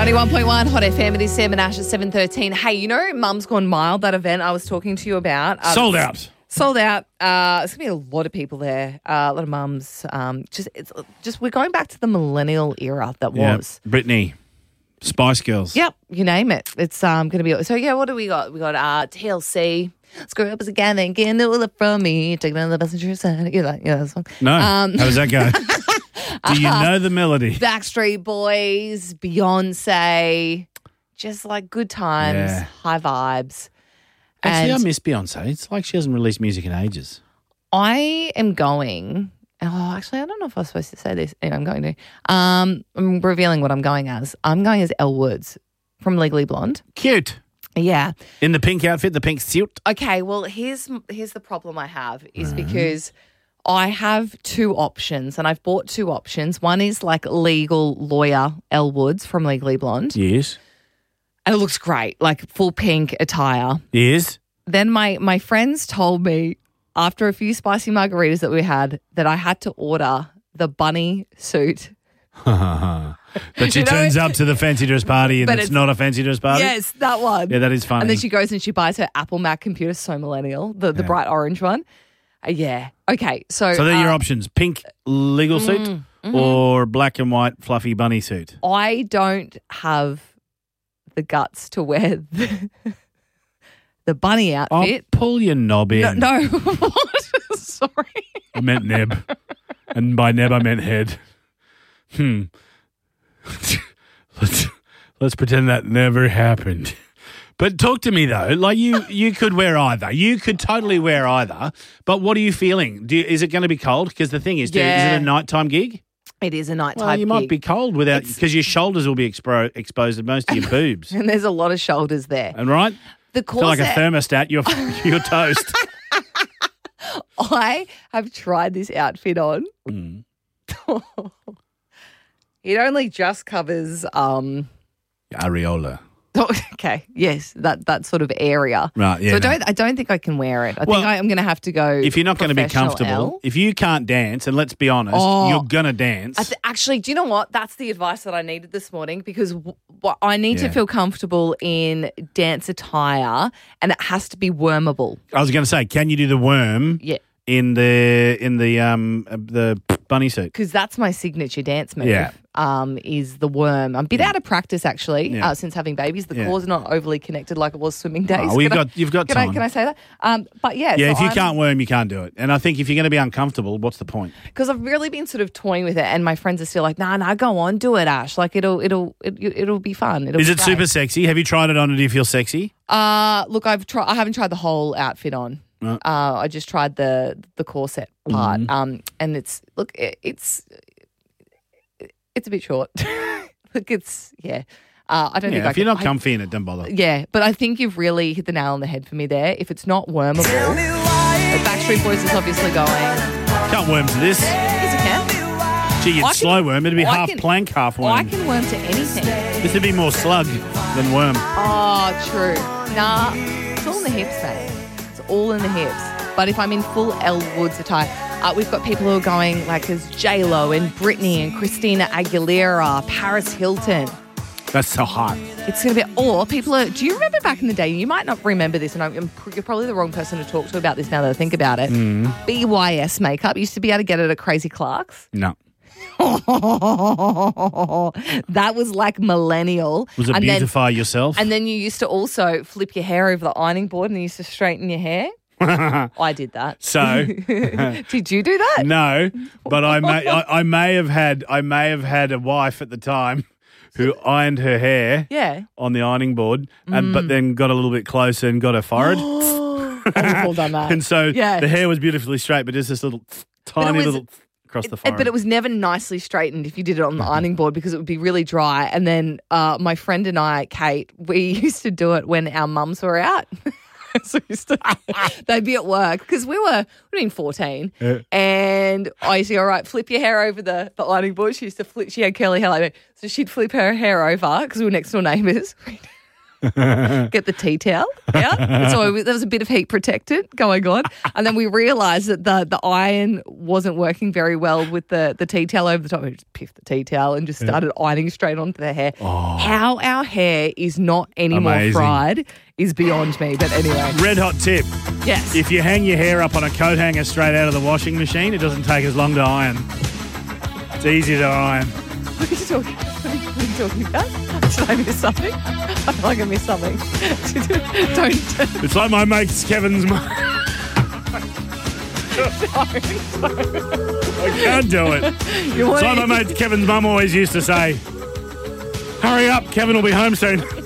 91.1 Hot FM. It is Sam and Ash at 7:13. Hey, you know Mum's Gone Mild, that event I was talking to you about? Sold out. Sold out. There's going to be a lot of people there, a lot of mums. Just we're going back to the millennial era that was. Britney, Spice Girls. Yep, you name it. It's going to be. So, yeah, what do we got? We got TLC. Screw up as a guy and get it from me. Take it on the passenger side. You know that song? No. How does that go? Do you know the melody? Backstreet Boys, Beyonce, just like good times, high vibes. Actually, And I miss Beyonce. It's like she hasn't released music in ages. I am going. Oh, actually, I don't know if I was supposed to say this. Yeah, I'm going to. I'm revealing what I'm going as. I'm going as Elle Woods from Legally Blonde. Cute. Yeah. In the pink outfit, the pink suit. Okay. Well, here's the problem I have is because I have two options, and I've bought two options. One is like legal lawyer Elle Woods from Legally Blonde. Yes. And it looks great, like full pink attire. Yes. Then my friends told me after a few spicy margaritas that we had that I had to order the bunny suit. But she turns up to the fancy dress party and it's not a fancy dress party? Yes, that one. Yeah, that is funny. And then she goes and she buys her Apple Mac computer, so millennial, the bright orange one. Yeah. Okay. So they're your options. Pink legal suit or black and white fluffy bunny suit? I don't have the guts to wear the bunny outfit. Pull your knob in. No. What? Sorry. I meant neb. And by neb I meant head. Let's pretend that never happened. But talk to me though. Like you could wear either. You could totally wear either. But what are you feeling? Is it going to be cold? Because the thing is, is it a nighttime gig? It is a nighttime Well, you might gig. be cold without because your shoulders will be exposed and most of your boobs. And there's a lot of shoulders there. And right? The Feel like a thermostat. You're toast. I have tried this outfit on. It only just covers Areola. okay, yes, that sort of area. Right, yeah. So I don't think I can wear it. I think I'm going to have to go. If you're not going to be comfortable, Elle. if you can't dance, and let's be honest, you're going to dance. Actually, do you know what? That's the advice that I needed this morning because I need to feel comfortable in dance attire, and it has to be wormable. I was going to say, can you do the worm? Yeah. In the bunny suit. Because that's my signature dance move. Yeah. Is the worm. I'm a bit out of practice actually since having babies. The core's not overly connected like it was swimming days. Oh, well, you've got time. Can I say that? But yeah. Yeah, so if you can't worm, you can't do it. And I think if you're going to be uncomfortable, what's the point? Because I've really been sort of toying with it, and my friends are still like, "Nah, go on, do it, Ash. Like it'll be fun." Is it super sexy? Have you tried it on and do you feel sexy? Look, I haven't tried the whole outfit on. I just tried the corset part. And it's a bit short. Look, I don't think if you're not comfy in it, don't bother. Yeah, but I think you've really hit the nail on the head for me there. If it's not wormable, the Backstreet Boys is obviously going. Can't worm to this. Yes, you can. Gee, you'd slow worm. It'd be half plank, half worm. I can worm to anything. This would be more slug than worm. Oh, true. Nah, it's all in the hips, mate. It's all in the hips. But if I'm in full Elle Woods attire, we've got people who are going like as J-Lo and Britney and Christina Aguilera, Paris Hilton. That's so hot. It's going to be, or people are, do you remember back in the day, you might not remember this, and you're probably the wrong person to talk to about this now that I think about it. BYS makeup. You used to be able to get it at Crazy Clark's. No. That was like millennial. Was it beautify yourself? And then you used to also flip your hair over the ironing board and you used to straighten your hair. I did that. So, did you do that? No, but I may have had a wife at the time who ironed her hair on the ironing board, but then got a little bit closer and got her forehead. I've all done that. And so the hair was beautifully straight, but just this little tiny little across the forehead. But it was never nicely straightened if you did it on the ironing board because it would be really dry. And then my friend and I, Kate, we used to do it when our mums were out. So they'd be at work because we were 14 and I used to go, all right, flip your hair over the ironing board. She had curly hair like that. So she'd flip her hair over because we were next door neighbours. get the tea towel out. So there was a bit of heat protected going on. And then we realised that the iron wasn't working very well with the tea towel over the top. We just piffed the tea towel and just started ironing straight onto the hair. Oh. How our hair is not any more fried is beyond me. But anyway. Red hot tip. Yes. If you hang your hair up on a coat hanger straight out of the washing machine, it doesn't take as long to iron. It's easy to iron. What are you talking about? Did I miss something? I feel like I missed something. Don't. It's like my mate Kevin's mum. I can't do it. It's like my mate Kevin's mum always used to say, hurry up, Kevin will be home soon.